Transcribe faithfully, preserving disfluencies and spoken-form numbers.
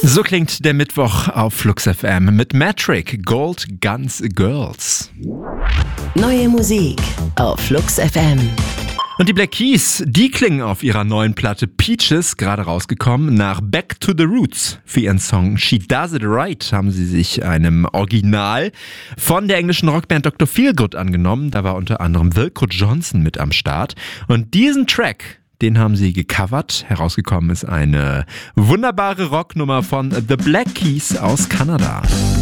So klingt der Mittwoch auf Flux F M mit Metric, Gold Guns Girls. Neue Musik auf Flux F M. Und die Black Keys, die klingen auf ihrer neuen Platte Peaches, gerade rausgekommen, nach Back to the Roots. Für ihren Song She Does It Right haben sie sich einem Original von der englischen Rockband Doktor Feelgood angenommen. Da war unter anderem Wilco Johnson mit am Start. Und diesen Track, den haben sie gecovert. Herausgekommen ist eine wunderbare Rocknummer von The Black Keys aus Kanada.